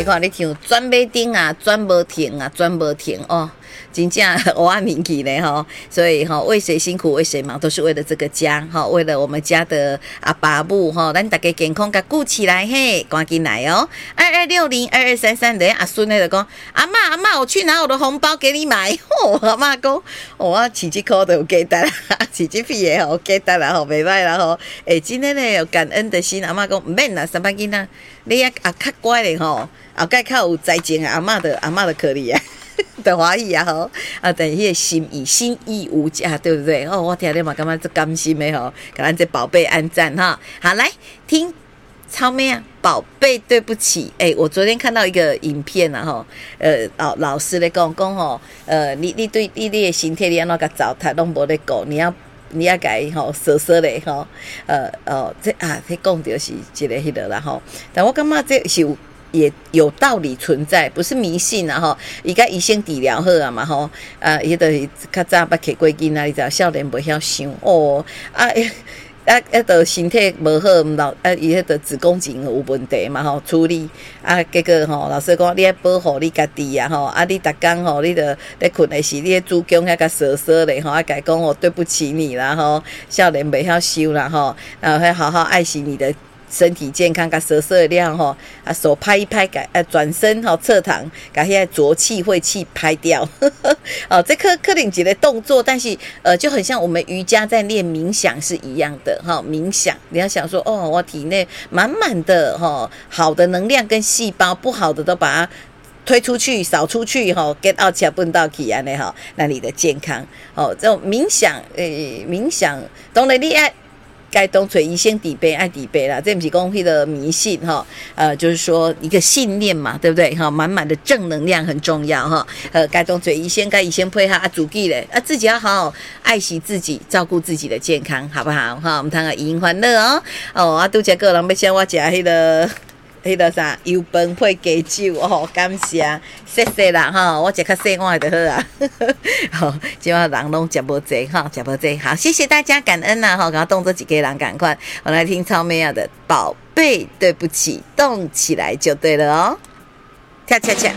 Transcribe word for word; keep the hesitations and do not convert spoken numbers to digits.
你看你听转要停啊，转无停啊，转无停哦。真正我阿名气呢哈，所以哈为谁辛苦为谁忙，都是为了这个家哈，为了我们家的阿爸母哈，咱大家健康甲顾起来嘿，赶紧来哦，二二六零二二三三的阿孙呢就讲阿嬷阿嬷，我去拿我的红包给你买，哦、阿嬷讲、哦、我饲这颗都有价值啦，饲这屁的吼价值啦吼，袂歹啦吼，诶，今天呢有感恩的心，阿嬷讲唔免啦，三百斤啦，你也啊较乖咧吼，后盖较有才情阿嬷的阿嬷的可以啊。的华语啊吼，啊，但迄个心意心意无价，对不对？哦，我听你嘛，感觉这甘心的吼，给咱这宝贝按赞哈。好，来听超妹啊，宝贝，对不起，哎、欸，我昨天看到一个影片啊吼，呃，老老师咧讲讲吼，呃，你你对你你的身体你安怎个糟蹋拢无咧讲，你要你要改吼，说说咧吼，呃哦，这啊，这讲就是一个迄个啦吼，但我感觉这是有。也有道理存在，不是迷信啊吼。伊甲医生治疗好啊嘛吼，啊，伊就是较早捌摕过囡仔，你知道少年袂晓想哦，啊啊，迄个身体无好，老啊，伊迄个子宫颈有问题嘛吼，处理啊，结果吼老师讲你要保护你家己啊吼，啊你逐工吼，你着咧困的时，你子宫遐甲缩缩咧吼，啊甲讲哦对不起你啦吼，少年袂晓想啦吼，然后好好爱惜你的。身体健康，甲色色量吼，啊手拍一拍，改啊转身吼侧躺，把现在浊气晦气拍掉。哦，这可可能一个动作，但是呃就很像我们瑜伽在练冥想是一样的哈、哦。冥想你要想说哦，我体内满满的哈、哦、好的能量跟细胞，不好的都把它推出去、扫出去哈 ，get out 起来蹦到起安的哈，那你的健康哦，这种冥想诶、呃、冥想，当然你爱。该当找医生底杯爱底杯啦，这不是讲迄个迷信哈，呃，就是说一个信念嘛，对不对哈？满满的正能量很重要哈。呃，该当找医生，该医生配合啊，自己嘞啊，自己要好好爱惜自己，照顾自己的健康，好不好哈？我们谈个怡欢乐哦哦，啊，拄则个人要请我食迄个。迄个啥油饭配鸡酒哦，感谢，谢谢啦哈，我食较细碗就好啊。好，今晚人拢食无济哈，食无济，好，谢谢大家，感恩啦哈，赶快动这几个人赶快，我来听超妹啊的宝贝，对不起，动起来就对了哦，跳跳跳。